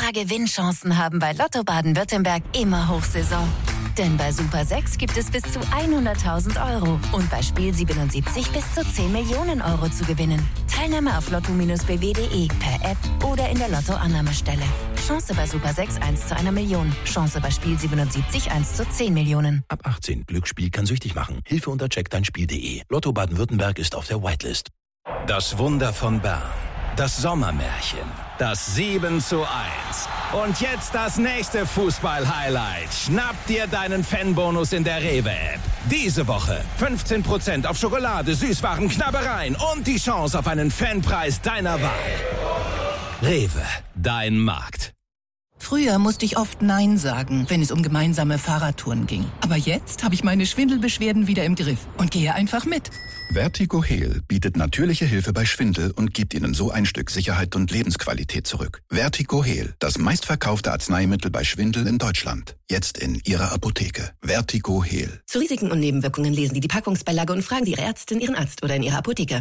Gewinnchancen haben bei Lotto Baden-Württemberg immer Hochsaison. Denn bei Super 6 gibt es bis zu 100.000 € und bei Spiel 77 bis zu 10 Millionen € zu gewinnen. Teilnahme auf lotto-bw.de, per App oder in der Lotto-Annahmestelle. Chance bei Super 6 1 zu 1 Million. Chance bei Spiel 77 1 zu 10 Millionen. Ab 18. Glücksspiel kann süchtig machen. Hilfe unter checkdeinspiel.de. Lotto Baden-Württemberg ist auf der Whitelist. Das Wunder von Bern. Das Sommermärchen. Das 7:1. Und jetzt das nächste Fußball-Highlight. Schnapp dir deinen Fanbonus in der Rewe-App. Diese Woche 15% auf Schokolade, Süßwaren, Knabbereien und die Chance auf einen Fanpreis deiner Wahl. Rewe, dein Markt. Früher musste ich oft Nein sagen, wenn es um gemeinsame Fahrradtouren ging. Aber jetzt habe ich meine Schwindelbeschwerden wieder im Griff und gehe einfach mit. Vertigo Heal bietet natürliche Hilfe bei Schwindel und gibt Ihnen so ein Stück Sicherheit und Lebensqualität zurück. Vertigo Heal, das meistverkaufte Arzneimittel bei Schwindel in Deutschland. Jetzt in Ihrer Apotheke. Vertigo Heal. Zu Risiken und Nebenwirkungen lesen Sie die Packungsbeilage und fragen Sie Ihre Ärztin, Ihren Arzt oder in Ihrer Apotheke.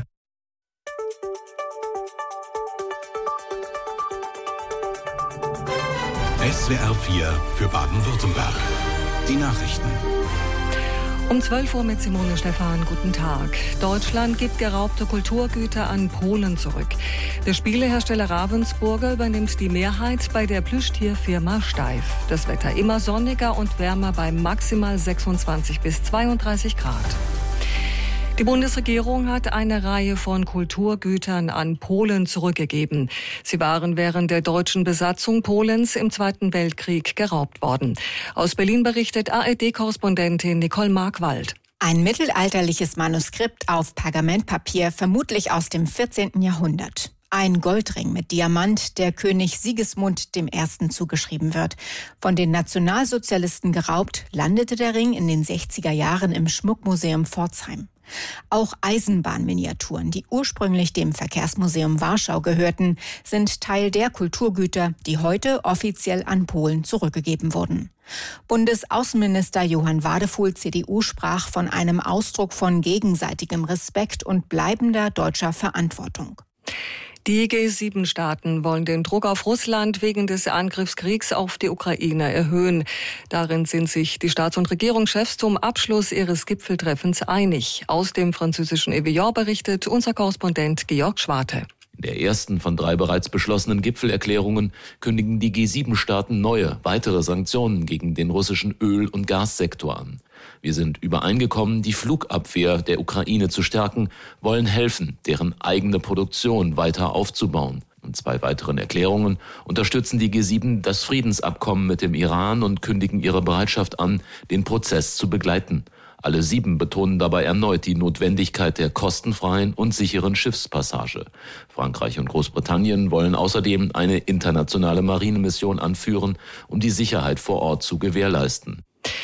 SWR 4 für Baden-Württemberg. Die Nachrichten. Um 12 Uhr mit Simone Stephan. Guten Tag. Deutschland gibt geraubte Kulturgüter an Polen zurück. Der Spielehersteller Ravensburger übernimmt die Mehrheit bei der Plüschtierfirma Steiff. Das Wetter immer sonniger und wärmer bei maximal 26 bis 32 Grad. Die Bundesregierung hat eine Reihe von Kulturgütern an Polen zurückgegeben. Sie waren während der deutschen Besatzung Polens im Zweiten Weltkrieg geraubt worden. Aus Berlin berichtet ARD-Korrespondentin Nicole Markwald. Ein mittelalterliches Manuskript auf Pergamentpapier, vermutlich aus dem 14. Jahrhundert. Ein Goldring mit Diamant, der König Sigismund I. zugeschrieben wird. Von den Nationalsozialisten geraubt, landete der Ring in den 60er Jahren im Schmuckmuseum Pforzheim. Auch Eisenbahnminiaturen, die ursprünglich dem Verkehrsmuseum Warschau gehörten, sind Teil der Kulturgüter, die heute offiziell an Polen zurückgegeben wurden. Bundesaußenminister Johann Wadefuhl, CDU, sprach von einem Ausdruck von gegenseitigem Respekt und bleibender deutscher Verantwortung. Die G7-Staaten wollen den Druck auf Russland wegen des Angriffskriegs auf die Ukraine erhöhen. Darin sind sich die Staats- und Regierungschefs zum Abschluss ihres Gipfeltreffens einig. Aus dem französischen Evian berichtet unser Korrespondent Georg Schwarte. In der ersten von 3 bereits beschlossenen Gipfelerklärungen kündigen die G7-Staaten neue, weitere Sanktionen gegen den russischen Öl- und Gassektor an. Wir sind übereingekommen, die Flugabwehr der Ukraine zu stärken, wollen helfen, deren eigene Produktion weiter aufzubauen. In 2 weiteren Erklärungen unterstützen die G7 das Friedensabkommen mit dem Iran und kündigen ihre Bereitschaft an, den Prozess zu begleiten. Alle 7 betonen dabei erneut die Notwendigkeit der kostenfreien und sicheren Schiffspassage. Frankreich und Großbritannien wollen außerdem eine internationale Marinemission anführen, um die Sicherheit vor Ort zu gewährleisten.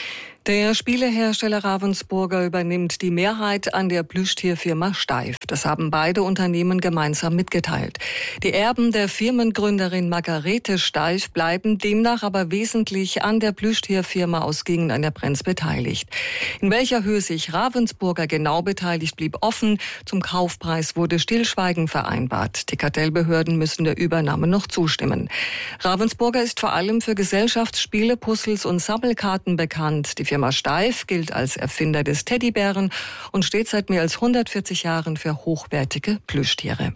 Der Spielehersteller Ravensburger übernimmt die Mehrheit an der Plüschtierfirma Steiff. Das haben beide Unternehmen gemeinsam mitgeteilt. Die Erben der Firmengründerin Margarete Steiff bleiben demnach aber wesentlich an der Plüschtierfirma aus Gingen an der Brenz beteiligt. In welcher Höhe sich Ravensburger genau beteiligt, blieb offen. Zum Kaufpreis wurde Stillschweigen vereinbart. Die Kartellbehörden müssen der Übernahme noch zustimmen. Ravensburger ist vor allem für Gesellschaftsspiele, Puzzles und Sammelkarten bekannt. Die Firma Steiff gilt als Erfinder des Teddybären und steht seit mehr als 140 Jahren für hochwertige Plüschtiere.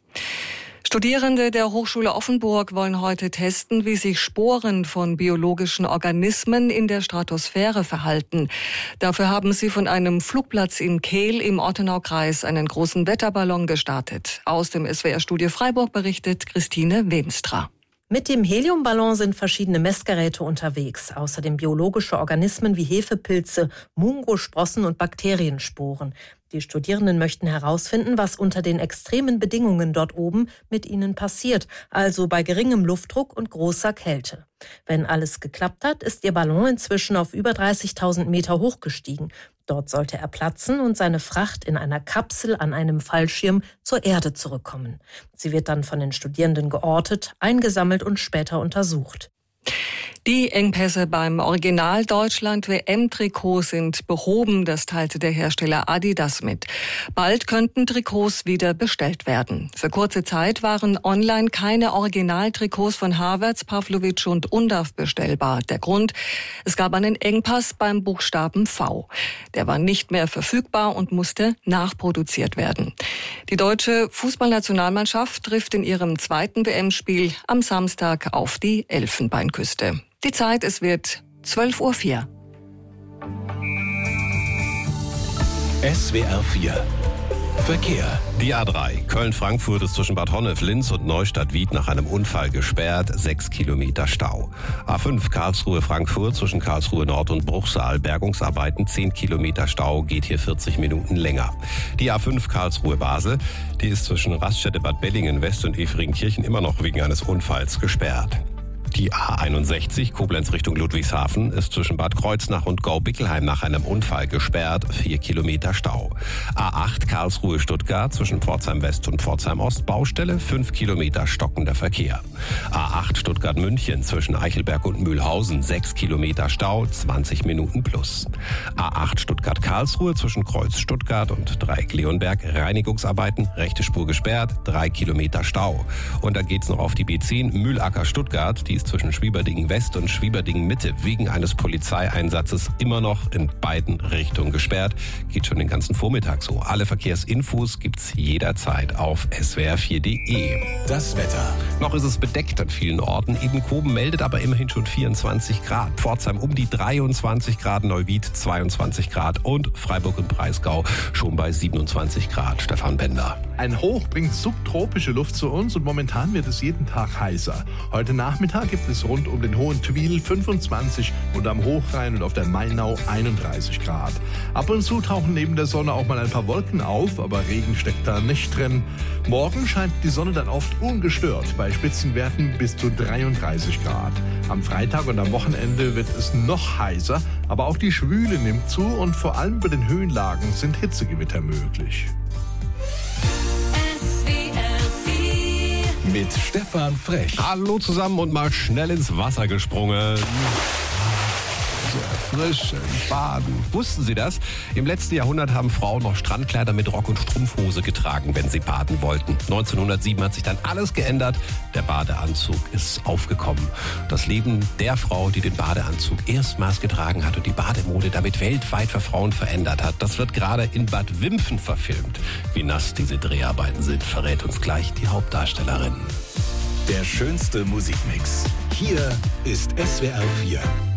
Studierende der Hochschule Offenburg wollen heute testen, wie sich Sporen von biologischen Organismen in der Stratosphäre verhalten. Dafür haben sie von einem Flugplatz in Kehl im Ortenaukreis einen großen Wetterballon gestartet. Aus dem SWR-Studio Freiburg berichtet Christine Wenstra. Mit dem Heliumballon sind verschiedene Messgeräte unterwegs, außerdem biologische Organismen wie Hefepilze, Mungosprossen und Bakteriensporen. Die Studierenden möchten herausfinden, was unter den extremen Bedingungen dort oben mit ihnen passiert, also bei geringem Luftdruck und großer Kälte. Wenn alles geklappt hat, ist ihr Ballon inzwischen auf über 30.000 Meter hochgestiegen. Dort sollte er platzen und seine Fracht in einer Kapsel an einem Fallschirm zur Erde zurückkommen. Sie wird dann von den Studierenden geortet, eingesammelt und später untersucht. Die Engpässe beim Original Deutschland-WM-Trikot sind behoben, das teilte der Hersteller Adidas mit. Bald könnten Trikots wieder bestellt werden. Für kurze Zeit waren online keine Originaltrikots von Havertz, Pavlovic und Undav bestellbar. Der Grund: es gab einen Engpass beim Buchstaben V. Der war nicht mehr verfügbar und musste nachproduziert werden. Die deutsche Fußballnationalmannschaft trifft in ihrem zweiten WM-Spiel am Samstag auf die Elfenbeinküste. Die Zeit, es wird 12:04 Uhr. SWR 4 Verkehr. Die A3 Köln-Frankfurt ist zwischen Bad Honnef-Linz und Neustadt-Wied nach einem Unfall gesperrt. 6 Kilometer Stau. A5 Karlsruhe-Frankfurt zwischen Karlsruhe Nord und Bruchsal. Bergungsarbeiten, 10 Kilometer Stau, geht hier 40 Minuten länger. Die A5 Karlsruhe-Basel, die ist zwischen Raststätte-Bad Bellingen-West und Efringkirchen immer noch wegen eines Unfalls gesperrt. Die A61 Koblenz Richtung Ludwigshafen ist zwischen Bad Kreuznach und Gau-Bickelheim nach einem Unfall gesperrt. 4 Kilometer Stau. A8 Karlsruhe-Stuttgart zwischen Pforzheim West und Pforzheim Ost Baustelle. 5 Kilometer stockender Verkehr. A8 Stuttgart-München zwischen Eichelberg und Mühlhausen. 6 Kilometer Stau, 20 Minuten plus. A8 Stuttgart-Karlsruhe zwischen Kreuz Stuttgart und Dreieck Leonberg. Reinigungsarbeiten, rechte Spur gesperrt, 3 Kilometer Stau. Und dann geht's noch auf die B10 Mühlacker Stuttgart. Die ist zwischen Schwieberdingen West und Schwieberdingen Mitte wegen eines Polizeieinsatzes immer noch in beiden Richtungen gesperrt. Geht schon den ganzen Vormittag so. Alle Verkehrsinfos gibt's jederzeit auf swr4.de. Das Wetter. Noch ist es bedeckt an vielen Orten. Edenkoben meldet aber immerhin schon 24 Grad. Pforzheim um die 23 Grad, Neuwied 22 Grad und Freiburg im Breisgau schon bei 27 Grad. Stefan Bender. Ein Hoch bringt subtropische Luft zu uns und momentan wird es jeden Tag heißer. Heute Nachmittag gibt es rund um den Hohen Twil 25 und am Hochrhein und auf der Mainau 31 Grad. Ab und zu tauchen neben der Sonne auch mal ein paar Wolken auf, aber Regen steckt da nicht drin. Morgen scheint die Sonne dann oft ungestört, bei Spitzenwerten bis zu 33 Grad. Am Freitag und am Wochenende wird es noch heißer, aber auch die Schwüle nimmt zu und vor allem über den Höhenlagen sind Hitzegewitter möglich. Mit Stefan Frech. Hallo zusammen und mal schnell ins Wasser gesprungen. Frisch baden. Wussten Sie das? Im letzten Jahrhundert haben Frauen noch Strandkleider mit Rock und Strumpfhose getragen, wenn sie baden wollten. 1907 hat sich dann alles geändert. Der Badeanzug ist aufgekommen. Das Leben der Frau, die den Badeanzug erstmals getragen hat und die Bademode damit weltweit für Frauen verändert hat, das wird gerade in Bad Wimpfen verfilmt. Wie nass diese Dreharbeiten sind, verrät uns gleich die Hauptdarstellerin. Der schönste Musikmix. Hier ist SWR 4.